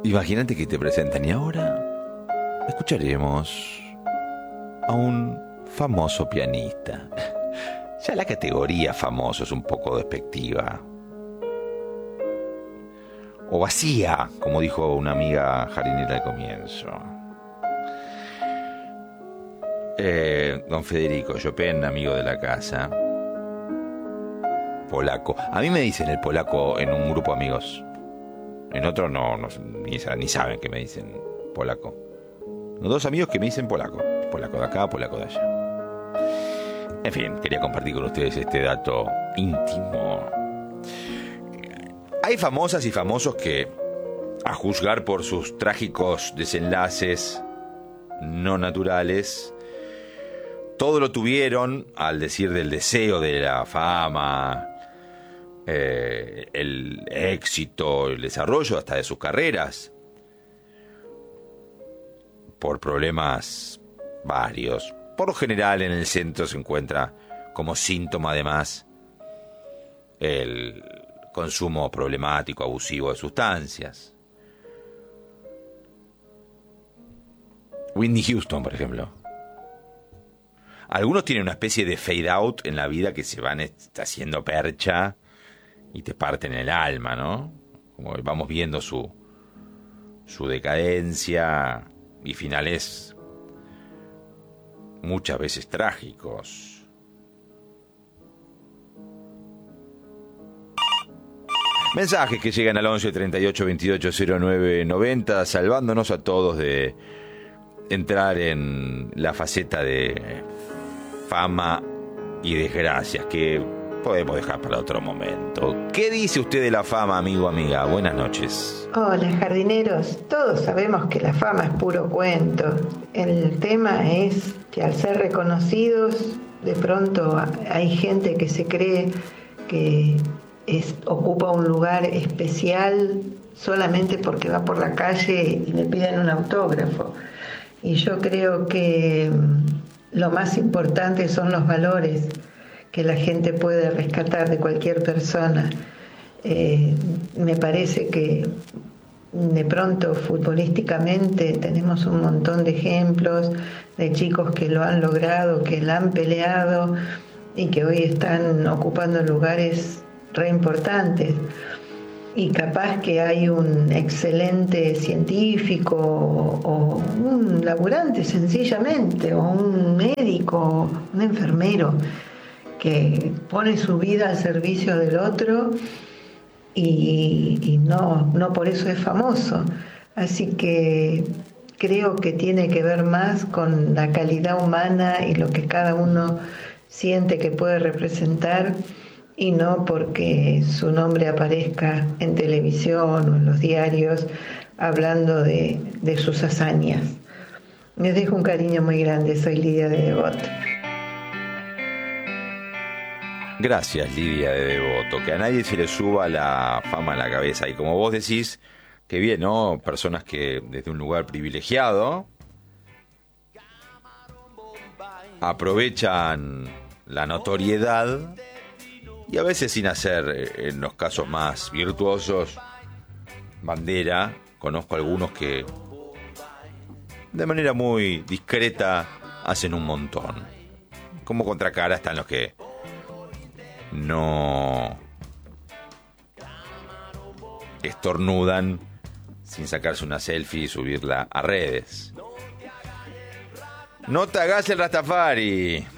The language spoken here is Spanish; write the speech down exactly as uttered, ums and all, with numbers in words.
Imagínate que te presentan y ahora escucharemos a un famoso pianista. Ya la categoría famoso es un poco despectiva. O vacía, como dijo una amiga jardinera al comienzo. Eh, don Federico Chopin, amigo de la casa. Polaco. A mí me dicen el polaco en un grupo de amigos. En otro no, no ni, ni saben que me dicen polaco. Los dos amigos que me dicen polaco. Polaco de acá, polaco de allá. En fin, quería compartir con ustedes este dato íntimo. Hay famosas y famosos que, a juzgar por sus trágicos desenlaces no naturales, todo lo tuvieron, al decir del deseo de la fama, eh, el éxito, el desarrollo hasta de sus carreras, por problemas varios. Por lo general en el centro se encuentra como síntoma además el consumo problemático, abusivo de sustancias. Whitney Houston, por ejemplo. Algunos tienen una especie de fade out en la vida que se van haciendo percha y te parten el alma, ¿no? Como vamos viendo su, su decadencia y finales muchas veces trágicos. Mensajes que llegan al once treinta y ocho veintiocho cero nueve noventa, salvándonos a todos de entrar en la faceta de fama y desgracias que podemos dejar para otro momento. ¿Qué dice usted de la fama, amigo, amiga? Buenas noches. Hola, jardineros. Todos sabemos que la fama es puro cuento. El tema es que al ser reconocidos, de pronto hay gente que se cree que es, ocupa un lugar especial solamente porque va por la calle y le piden un autógrafo. Y yo creo que lo más importante son los valores que la gente puede rescatar de cualquier persona. Eh, me parece que de pronto futbolísticamente tenemos un montón de ejemplos de chicos que lo han logrado, que la han peleado y que hoy están ocupando lugares re importantes. Y capaz que hay un excelente científico o un laburante sencillamente, o un médico, un enfermero, que pone su vida al servicio del otro y, y no, no por eso es famoso. Así que creo que tiene que ver más con la calidad humana y lo que cada uno siente que puede representar, y no porque su nombre aparezca en televisión o en los diarios hablando de, de sus hazañas. Les dejo un cariño muy grande, soy Lidia de Devoto. Gracias, Lidia de Devoto. Que a nadie se le suba la fama a la cabeza. Y como vos decís, que bien, ¿no? Personas que desde un lugar privilegiado aprovechan la notoriedad y a veces sin hacer, en los casos más virtuosos, bandera. Conozco algunos que de manera muy discreta hacen un montón. Como contracara están los que no estornudan sin sacarse una selfie y subirla a redes. No te hagas el Rastafari.